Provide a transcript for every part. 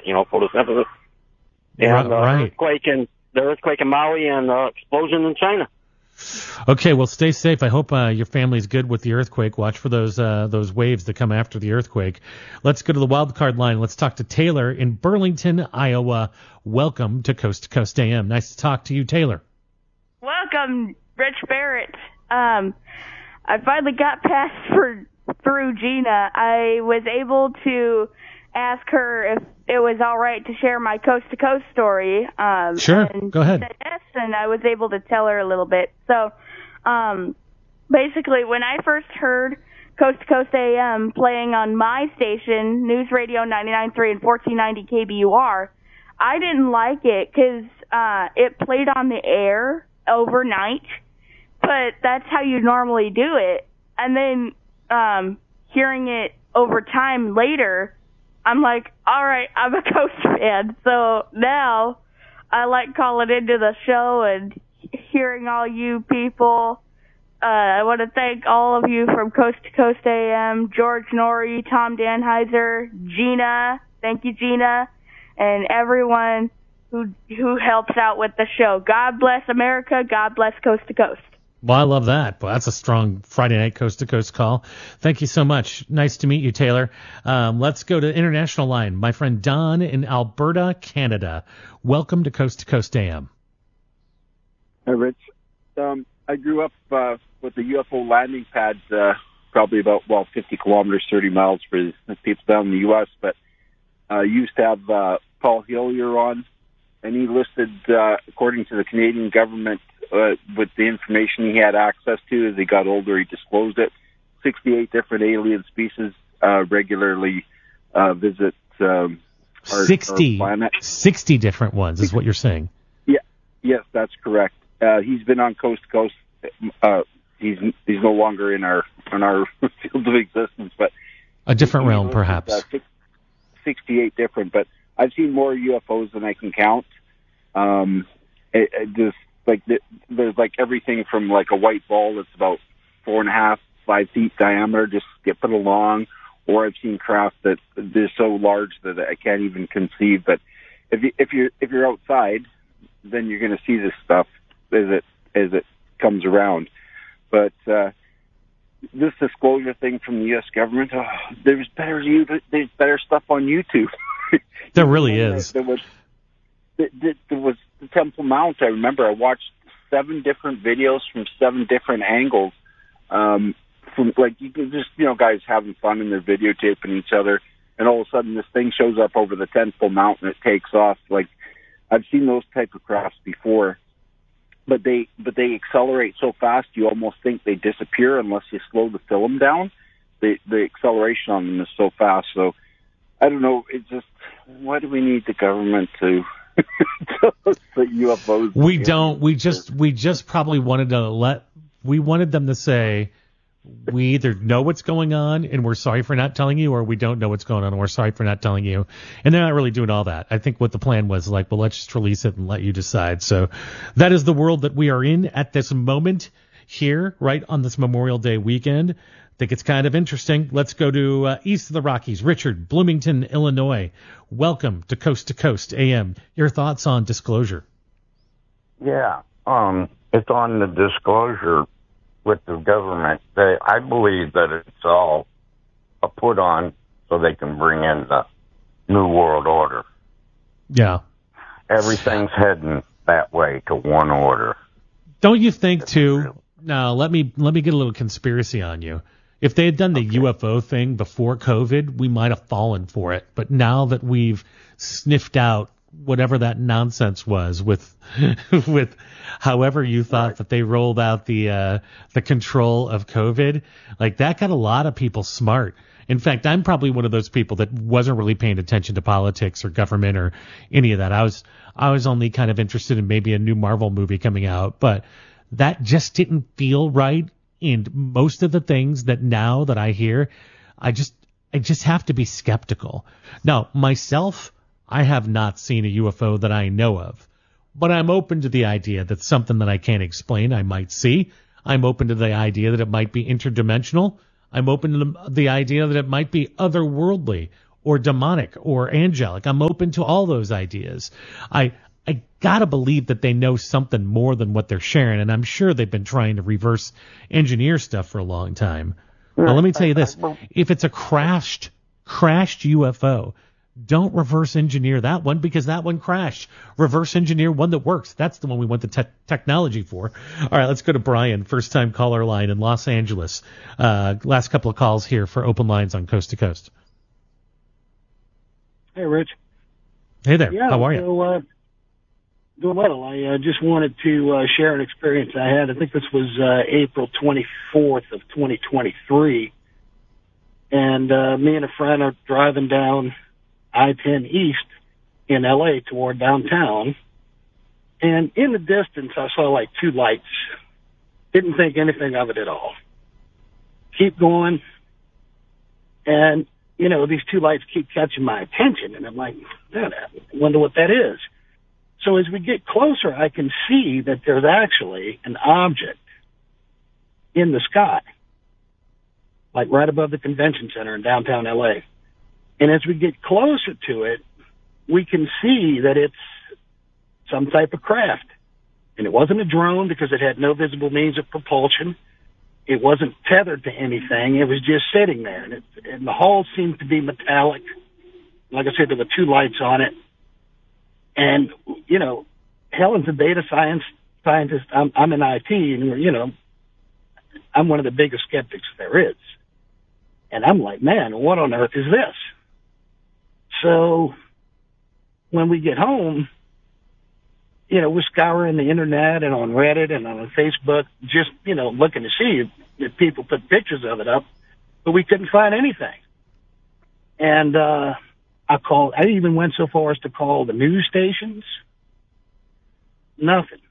photosynthesis. And right. the earthquake in Maui and the explosion in China. Okay, well, stay safe. I hope your family's good with the earthquake. Watch for those waves that come after the earthquake. Let's go to the wild card line. Let's talk to Taylor in Burlington, Iowa. Welcome to Coast AM. Nice to talk to you, Taylor. Welcome, Rich Barrett. I finally got through Gina. I was able to ask her if it was all right to share my coast-to-coast story. Sure, and go ahead. She said yes, and I was able to tell her a little bit. So, basically, when I first heard Coast to Coast AM playing on my station, News Radio 99.3 and 1490 KBUR, I didn't like it because it played on the air overnight, but that's how you normally do it. And then hearing it over time later, I'm like, all right, I'm a Coast fan. So now I like calling into the show and hearing all you people. I want to thank all of you from Coast to Coast AM, George Norrie, Tom Danheiser, Gina. Thank you, Gina, and everyone who helps out with the show. God bless America. God bless Coast to Coast. Well, I love that. Well, that's a strong Friday night coast-to-coast call. Thank you so much. Nice to meet you, Taylor. Let's go to international line. My friend Don in Alberta, Canada. Welcome to Coast AM. Hi, Rich. I grew up with the UFO landing pads probably about, 50 kilometers, 30 miles for the people down in the U.S., but used to have Paul Hillier on, and he listed, according to the Canadian government, with the information he had access to as he got older, he disclosed it. 68 different alien species regularly visit our planet. 60 different ones is what you're saying. Yeah, yes, that's correct. He's been on Coast to Coast. He's no longer in our field of existence, but a different realm, perhaps. 68 different, but I've seen more UFOs than I can count. There's like everything from like a white ball that's about 4.5, 5 feet diameter, just skipping along, or I've seen craft that they're so large that I can't even conceive. But if you're outside, then you're going to see this stuff as it comes around. But this disclosure thing from the U.S. government, there's better stuff on YouTube. There really is. There was the Temple Mount. I remember I watched 7 different videos from 7 different angles. From like, you can just, guys having fun and they're videotaping each other, and all of a sudden this thing shows up over the Temple Mount and it takes off. Like, I've seen those type of crafts before, but they accelerate so fast you almost think they disappear unless you slow the film down. The acceleration on them is so fast. So I don't know. It's just, why do we need the government to tell us that UFOs? We don't. We just probably wanted them to say, we either know what's going on and we're sorry for not telling you, or we don't know what's going on and we're sorry for not telling you. And they're not really doing all that. I think what the plan was like, well, let's just release it and let you decide. So that is the world that we are in at this moment here, right on this Memorial Day weekend. I think it's kind of interesting. Let's go to east of the Rockies. Richard, Bloomington, Illinois. Welcome to Coast AM. Your thoughts on disclosure? Yeah, it's on the disclosure with the government. I believe that it's all a put on so they can bring in the New World Order. Yeah. Everything's heading that way to one order. Don't you think, too? Now, let me get a little conspiracy on you. If they had done the UFO thing before COVID, we might have fallen for it. But now that we've sniffed out whatever that nonsense was with however you thought that they rolled out the control of COVID, like that got a lot of people smart. In fact, I'm probably one of those people that wasn't really paying attention to politics or government or any of that. I was only kind of interested in maybe a new Marvel movie coming out, but that just didn't feel right. And most of the things that now that I hear, I just have to be skeptical. Now, myself, I have not seen a UFO that I know of, but I'm open to the idea that something that I can't explain I might see. I'm open to the idea that it might be interdimensional. I'm open to the idea that it might be otherworldly or demonic or angelic. I'm open to all those ideas. I gotta believe that they know something more than what they're sharing, and I'm sure they've been trying to reverse engineer stuff for a long time. But let me tell you this: if it's a crashed UFO, don't reverse engineer that one, because that one crashed. Reverse engineer one that works. That's the one we want the technology for. All right, let's go to Brian, first time caller line in Los Angeles. Last couple of calls here for open lines on Coast to Coast. Hey, Rich. Hey there. Yeah, how are you? So, doing well. I just wanted to share an experience I had. I think this was April 24th of 2023. And me and a friend are driving down I-10 East in L.A. toward downtown. And in the distance, I saw like two lights. Didn't think anything of it at all. Keep going. And, you know, these two lights keep catching my attention. And I'm like, I wonder what that is. So as we get closer, I can see that there's actually an object in the sky, like right above the convention center in downtown L.A. And as we get closer to it, we can see that it's some type of craft. And it wasn't a drone because it had no visible means of propulsion. It wasn't tethered to anything. It was just sitting there. And the hull seemed to be metallic. Like I said, there were two lights on it. And, you know, Helen's a data scientist. I'm in IT, and, you know, I'm one of the biggest skeptics there is. And I'm like, man, what on earth is this? So when we get home, you know, we're scouring the internet and on Reddit and on Facebook, just, you know, looking to see if people put pictures of it up, but we couldn't find anything. And, I even went so far as to call the news stations. Nothing.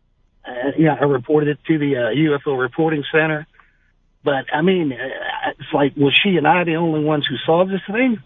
I reported it to the UFO Reporting Center. But, I mean, it's like, was she and I the only ones who saw this thing?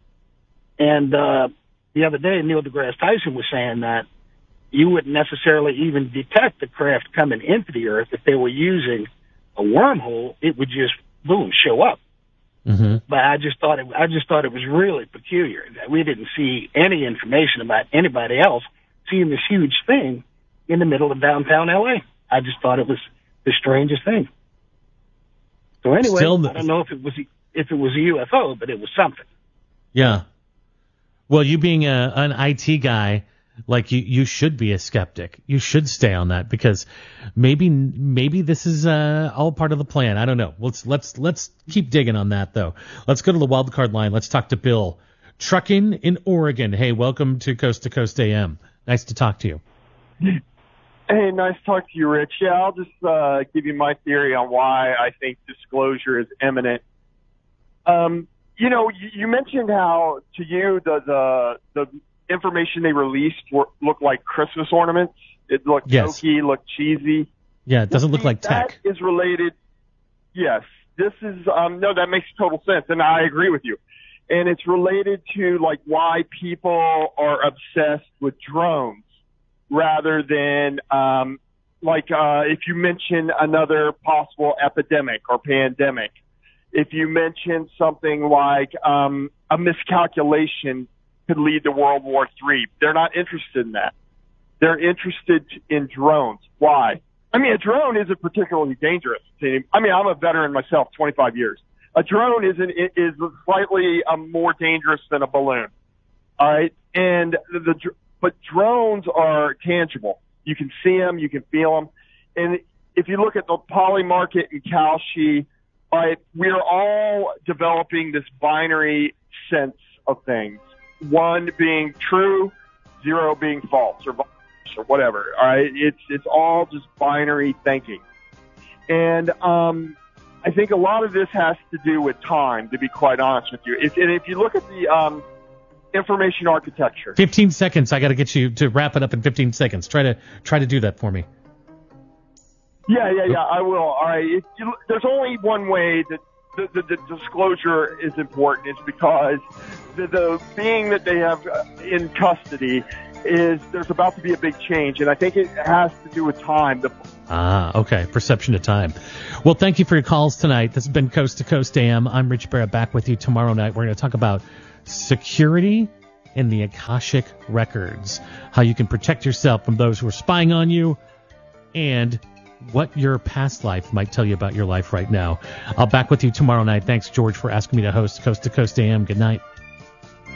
And the other day, Neil deGrasse Tyson was saying that you wouldn't necessarily even detect the craft coming into the Earth. If they were using a wormhole, it would just, boom, show up. Mm-hmm. But I just thought it was really peculiar that we didn't see any information about anybody else seeing this huge thing in the middle of downtown LA. I just thought it was the strangest thing. So anyway, I don't know if it was a UFO, but it was something. Yeah. Well, you being an IT guy, like you should be a skeptic. You should stay on that, because maybe this is all part of the plan. I don't know. Let's keep digging on that though. Let's go to the wild card line. Let's talk to Bill, trucking in Oregon. Hey, welcome to Coast AM. Nice to talk to you. Hey, nice to talk to you, Rich. Yeah, I'll just give you my theory on why I think disclosure is imminent. You know, you mentioned how to you the information they released looked like Christmas ornaments. It looked hokey, looked cheesy. Yeah, it doesn't look like tech. That is related. Yes, this is no, that makes total sense, and I agree with you. And it's related to like why people are obsessed with drones rather than if you mention another possible epidemic or pandemic. If you mention something like a miscalculation could lead to World War III. They're not interested in that. They're interested in drones. Why? I mean, a drone isn't particularly dangerous. I mean, I'm a veteran myself, 25 years. A drone is slightly more dangerous than a balloon. All right, but drones are tangible. You can see them, you can feel them, and if you look at the Poly Market and Kalshi, all right, we're all developing this binary sense of things. 1 being true, 0 being false or whatever. All right, it's all just binary thinking, and I think a lot of this has to do with time. To be quite honest with you, if you look at the information architecture, 15 seconds. I got to get you to wrap it up in 15 seconds. Try to do that for me. Yeah, I will. All right, there's only one way that the disclosure is important. It's because the being that they have in custody is there's about to be a big change, and I think it has to do with time. Okay. Perception of time. Well, thank you for your calls tonight. This has been Coast to Coast AM. I'm Rich Barrett, back with you tomorrow night. We're going to talk about security and the Akashic Records, how you can protect yourself from those who are spying on you, and what your past life might tell you about your life right now. I'll back with you tomorrow night. Thanks, George, for asking me to host Coast to Coast AM. Good night.